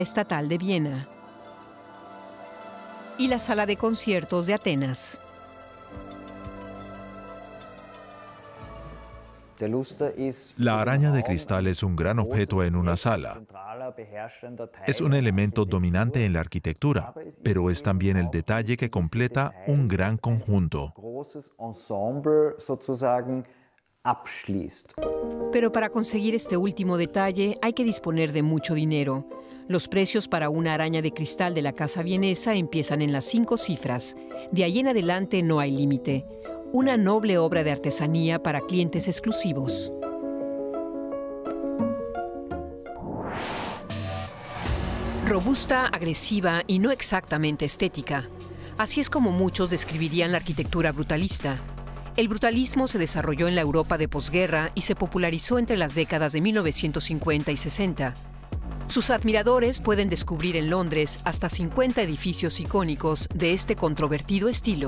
Estatal de Viena y la Sala de Conciertos de Atenas. La araña de cristal es un gran objeto en una sala. Es un elemento dominante en la arquitectura, pero es también el detalle que completa un gran conjunto. Pero para conseguir este último detalle hay que disponer de mucho dinero. Los precios para una araña de cristal de la casa vienesa empiezan en las 5 cifras. De ahí en adelante no hay límite. Una noble obra de artesanía para clientes exclusivos. Robusta, agresiva y no exactamente estética. Así es como muchos describirían la arquitectura brutalista. El brutalismo se desarrolló en la Europa de posguerra y se popularizó entre las décadas de 1950 y 60. Sus admiradores pueden descubrir en Londres hasta 50 edificios icónicos de este controvertido estilo.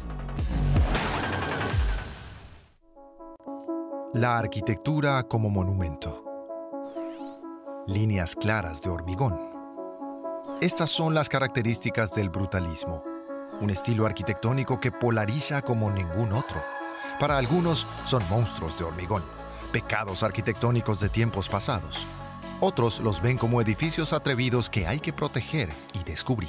La arquitectura como monumento. Líneas claras de hormigón. Estas son las características del brutalismo, un estilo arquitectónico que polariza como ningún otro. Para algunos son monstruos de hormigón, pecados arquitectónicos de tiempos pasados. Otros los ven como edificios atrevidos que hay que proteger y descubrir.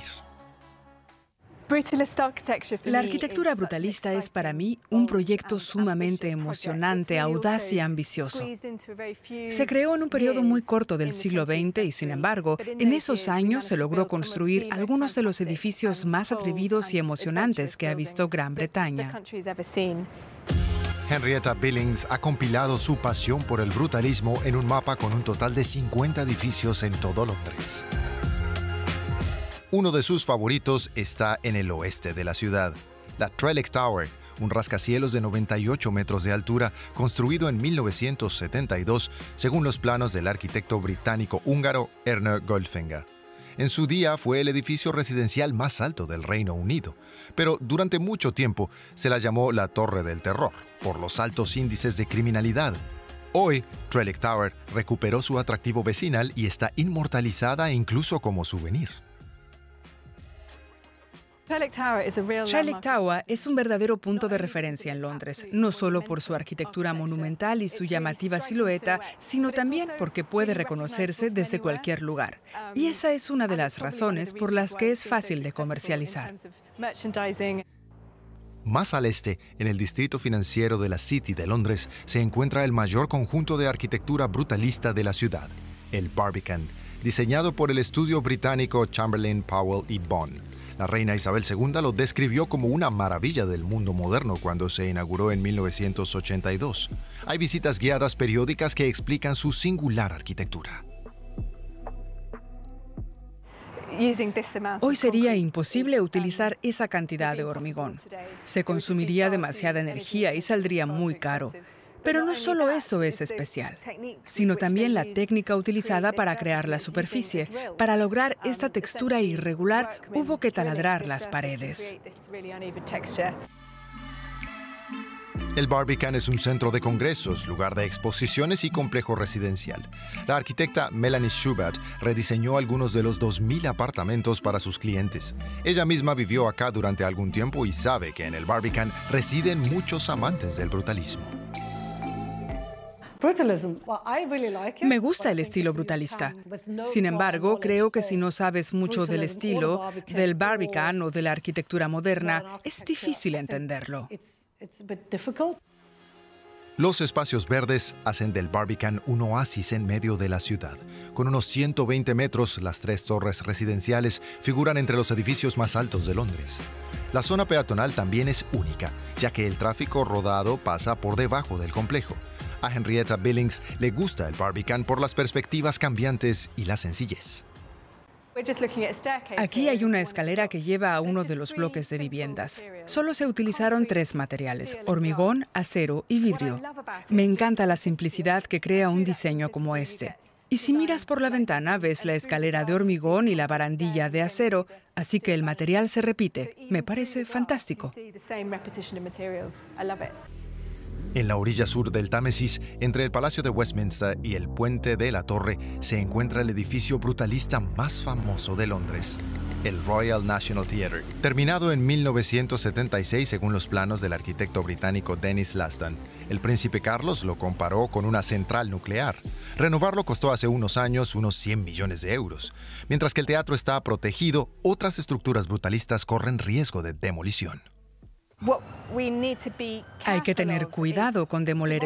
La arquitectura brutalista es para mí un proyecto sumamente emocionante, audaz y ambicioso. Se creó en un periodo muy corto del siglo XX y, sin embargo, en esos años se logró construir algunos de los edificios más atrevidos y emocionantes que ha visto Gran Bretaña. Henrietta Billings ha compilado su pasión por el brutalismo en un mapa con un total de 50 edificios en todo Londres. Uno de sus favoritos está en el oeste de la ciudad, la Trellick Tower, un rascacielos de 98 metros de altura construido en 1972 según los planos del arquitecto británico-húngaro Ernő Goldfinger. En su día fue el edificio residencial más alto del Reino Unido, pero durante mucho tiempo se la llamó la Torre del Terror, por los altos índices de criminalidad. Hoy, Trellick Tower recuperó su atractivo vecinal y está inmortalizada incluso como souvenir. Trellick Tower es un verdadero punto de referencia en Londres, no solo por su arquitectura monumental y su llamativa silueta, sino también porque puede reconocerse desde cualquier lugar. Y esa es una de las razones por las que es fácil de comercializar. Más al este, en el distrito financiero de la City de Londres, se encuentra el mayor conjunto de arquitectura brutalista de la ciudad, el Barbican, diseñado por el estudio británico Chamberlain, Powell y Bond. La reina Isabel II lo describió como una maravilla del mundo moderno cuando se inauguró en 1982. Hay visitas guiadas periódicas que explican su singular arquitectura. Hoy sería imposible utilizar esa cantidad de hormigón. Se consumiría demasiada energía y saldría muy caro. Pero no solo eso es especial, sino también la técnica utilizada para crear la superficie. Para lograr esta textura irregular, hubo que taladrar las paredes. El Barbican es un centro de congresos, lugar de exposiciones y complejo residencial. La arquitecta Melanie Schubert rediseñó algunos de los 2.000 apartamentos para sus clientes. Ella misma vivió acá durante algún tiempo y sabe que en el Barbican residen muchos amantes del brutalismo. Me gusta el estilo brutalista. Sin embargo, creo que si no sabes mucho del estilo, del Barbican o de la arquitectura moderna, es difícil entenderlo. Los espacios verdes hacen del Barbican un oasis en medio de la ciudad. Con unos 120 metros, las 3 torres residenciales figuran entre los edificios más altos de Londres. La zona peatonal también es única, ya que el tráfico rodado pasa por debajo del complejo. A Henrietta Billings le gusta el Barbican por las perspectivas cambiantes y la sencillez. Aquí hay una escalera que lleva a uno de los bloques de viviendas. Solo se utilizaron 3 materiales: hormigón, acero y vidrio. Me encanta la simplicidad que crea un diseño como este. Y si miras por la ventana, ves la escalera de hormigón y la barandilla de acero, así que el material se repite. Me parece fantástico. En la orilla sur del Támesis, entre el Palacio de Westminster y el Puente de la Torre, se encuentra el edificio brutalista más famoso de Londres, el Royal National Theatre. Terminado en 1976 según los planos del arquitecto británico Denis Laston, el príncipe Carlos lo comparó con una central nuclear. Renovarlo costó hace unos años unos 100 millones de euros. Mientras que el teatro está protegido, otras estructuras brutalistas corren riesgo de demolición. Hay que tener cuidado con demoler